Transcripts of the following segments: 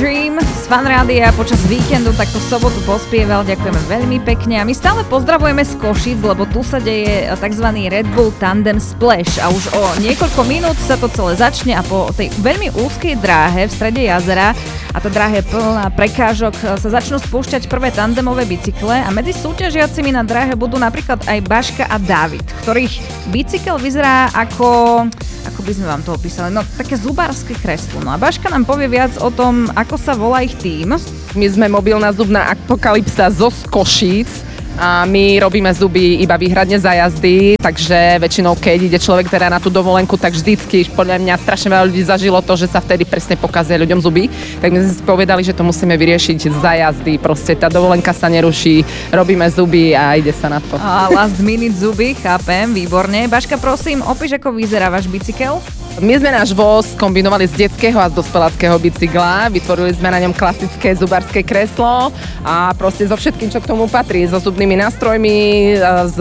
Dream z Fan Rádia počas víkendu takto sobotu pospieval, ďakujeme veľmi pekne a my stále pozdravujeme z Košíc, lebo tu sa deje tzv. Red Bull Tandem Splash a už o niekoľko minút sa to celé začne a po tej veľmi úzkej dráhe v strede jazera a tá dráha je plná prekážok, sa začnú spúšťať prvé tandemové bicykle a medzi súťažiacimi na dráhe budú napríklad aj Baška a Dávid, ktorých bicykel vyzerá ako by sme vám to opísali, no také zubárske kreslo. No a Baška nám povie viac o tom, ako sa volá ich tím. My sme mobilná zubná apokalypsa zo Košíc a my robíme zuby iba výhradne za jazdy, takže väčšinou keď ide človek teda na tú dovolenku, tak vždycky podľa mňa strašne veľa ľudí zažilo to, že sa vtedy presne pokazia ľuďom zuby, tak my sme si povedali, že to musíme vyriešiť za jazdy, proste tá dovolenka sa neruší, robíme zuby a ide sa na to. A last minute zuby, chápem, výborne. Baška, prosím, opíš, ako vyzerá váš bicykel? My sme náš voz kombinovali z detského a z dospeláckého bicykla, vytvorili sme na ňom klasické zubárske kreslo a proste so všetkým, čo k tomu patrí, so zubnými nástrojmi, s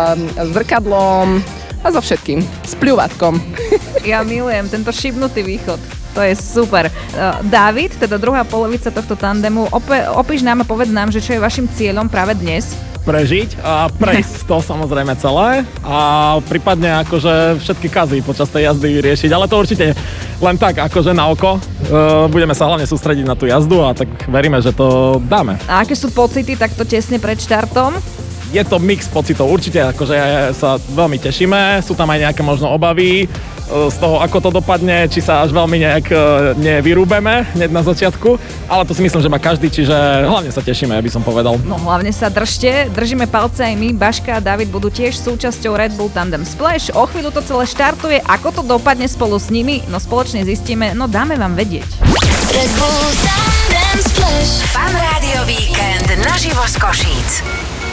zrkadlom a so všetkým, s pľúvatkom. Ja milujem tento šibnutý východ. To je super. Dávid, teda druhá polovica tohto tandemu, opíš nám a povedz nám, že čo je vašim cieľom práve dnes? Prežiť a prejsť to samozrejme celé a prípadne akože všetky kazy počas tej jazdy riešiť, ale to určite len tak akože na oko. Budeme sa hlavne sústrediť na tú jazdu a tak veríme, že to dáme. A aké sú pocity takto tesne pred štartom? Je to mix pocitov, určite akože sa veľmi tešíme, sú tam aj nejaké možno obavy z toho, ako to dopadne, či sa až veľmi nejak nevyrúbeme hneď na začiatku, ale to si myslím, že má každý, čiže hlavne sa tešíme, by som povedal. No hlavne sa držte, držíme palce aj my, Baška a David budú tiež súčasťou Red Bull Tandem Splash, o chvíľu to celé štartuje, ako to dopadne spolu s nimi, no spoločne zistíme, no dáme vám vedieť. Red Bull Tandem Splash. Fan Rádio Víkend naživo z Košíc.